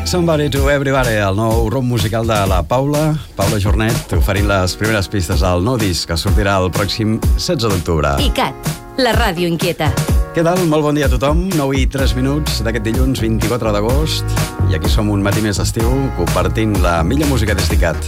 Somebody to Everybody, el nou rumb musical de la Paula Jornet, oferint les primeres pistes al nou disc que sortirà el pròxim 16 d'octubre. ICAT, la ràdio inquieta. Què tal? Molt bon dia a tothom. 9:03 d'aquest dilluns 24 d'agost. I aquí som un matí més d'estiu compartint la millor música des d'ICAT.